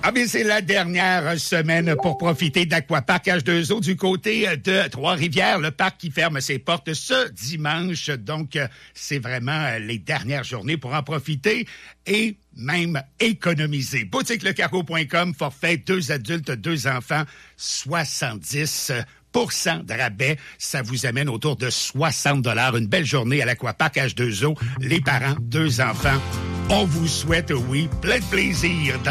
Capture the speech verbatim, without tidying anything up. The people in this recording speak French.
Ah bien, c'est la dernière semaine pour profiter d'Aquapark H deux O du côté de Trois-Rivières, le parc qui ferme ses portes ce dimanche. Donc, c'est vraiment les dernières journées pour en profiter et même économiser. Boutique le carreau point com, forfait deux adultes, deux enfants, soixante-dix pour cent de rabais. Ça vous amène autour de soixante dollars. Une belle journée à l'Aquapark H deux O. Les parents, deux enfants. On vous souhaite, oui, plein de plaisir dans